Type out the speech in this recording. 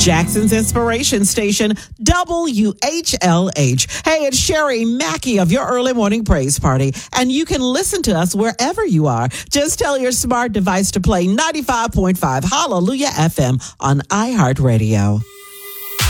Jackson's Inspiration Station, WHLH. Hey, it's Sherry Mackey of your early morning praise party, and you can listen to us wherever you are. Just tell your smart device to play 95.5 Hallelujah FM on iHeartRadio.